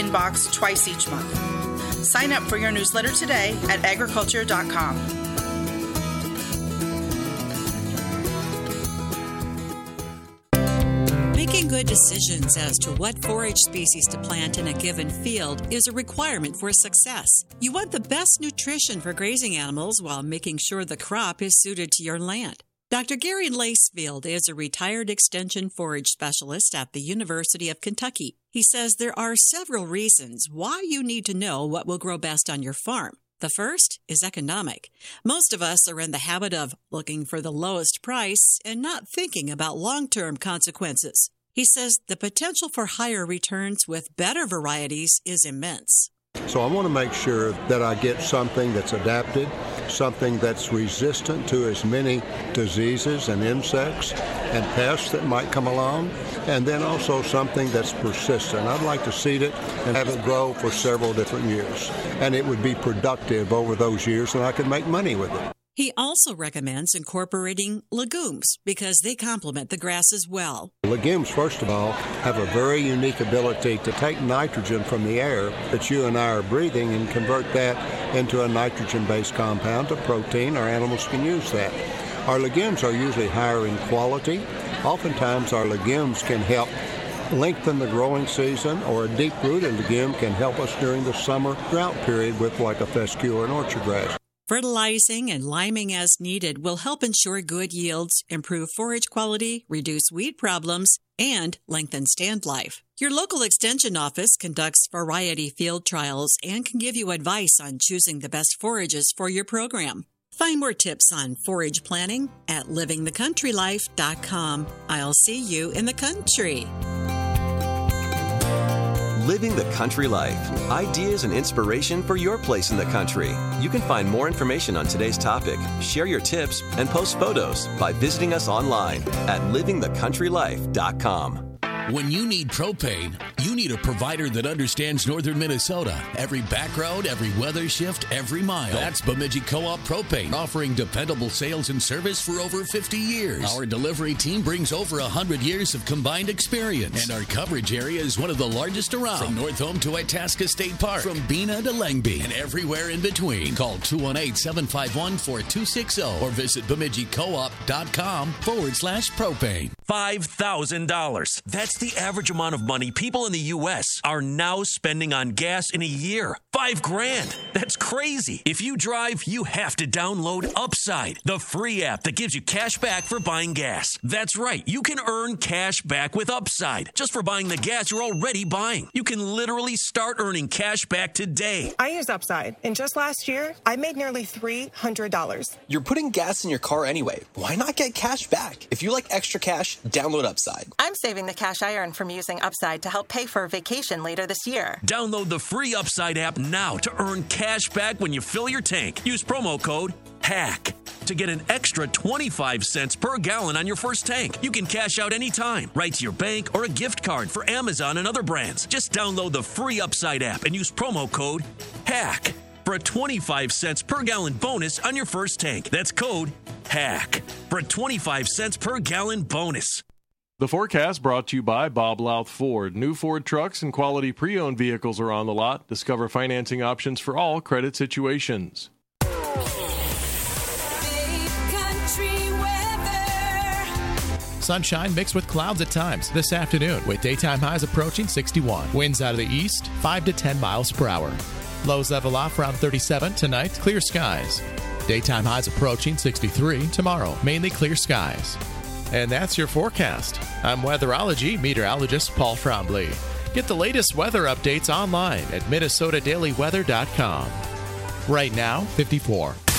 inbox twice each month. Sign up for your newsletter today at agriculture.com. Making good decisions as to what forage species to plant in a given field is a requirement for success. You want the best nutrition for grazing animals while making sure the crop is suited to your land. Dr. Gary Lacefield is a retired extension forage specialist at the University of Kentucky. He says there are several reasons why you need to know what will grow best on your farm. The first is economic. Most of us are in the habit of looking for the lowest price and not thinking about long-term consequences. He says the potential for higher returns with better varieties is immense. So I want to make sure that I get something that's adapted, something that's resistant to as many diseases and insects and pests that might come along, and then also something that's persistent. I'd like to seed it and have it grow for several different years, and it would be productive over those years, and I could make money with it. He also recommends incorporating legumes because they complement the grasses well. Legumes, first of all, have a very unique ability to take nitrogen from the air that you and I are breathing and convert that into a nitrogen-based compound, a protein. Our animals can use that. Our legumes are usually higher in quality. Oftentimes, our legumes can help lengthen the growing season, or a deep-rooted legume can help us during the summer drought period with like a fescue or an orchard grass. Fertilizing and liming as needed will help ensure good yields, improve forage quality, reduce weed problems, and lengthen stand life. Your local extension office conducts variety field trials and can give you advice on choosing the best forages for your program. Find more tips on forage planning at livingthecountrylife.com. I'll see you in the country. Living the Country Life. Ideas and inspiration for your place in the country. You can find more information on today's topic, share your tips, and post photos by visiting us online at livingthecountrylife.com. When you need propane, you need a provider that understands northern Minnesota. Every back road, every weather shift, every mile. That's Bemidji Co-op Propane, offering dependable sales and service for over 50 years. Our delivery team brings over 100 years of combined experience, and our coverage area is one of the largest around. From North Home to Itasca State Park, from Bena to Langby, and everywhere in between. Call 218-751-4260 or visit BemidjiCoop.com/propane. $5,000. That's the average amount of money people in the U.S. are now spending on gas in a year. $5,000. That's crazy. If you drive, you have to download Upside, the free app that gives you cash back for buying gas. That's right. You can earn cash back with Upside just for buying the gas you're already buying. You can literally start earning cash back today. I use Upside, and just last year, I made nearly $300. You're putting gas in your car anyway. Why not get cash back? If you like extra cash, download Upside. I'm saving the cash I earn from using Upside to help pay for a vacation later this year. Download the free Upside app now to earn cash back when you fill your tank. Use promo code HACK to get an extra 25 cents per gallon on your first tank. You can cash out anytime, right to your bank or a gift card for Amazon and other brands. Just download the free Upside app and use promo code HACK for a 25 cents per gallon bonus on your first tank. That's code HACK for a 25 cents per gallon bonus. The forecast brought to you by Bob Louth Ford. New Ford trucks and quality pre-owned vehicles are on the lot. Discover financing options for all credit situations. Sunshine mixed with clouds at times this afternoon with daytime highs approaching 61. Winds out of the east, 5 to 10 miles per hour. Lows level off around 37 tonight, clear skies. Daytime highs approaching 63 tomorrow, mainly clear skies. And that's your forecast. I'm weatherology meteorologist Paul Trombley. Get the latest weather updates online at minnesotadailyweather.com. Right now, 54.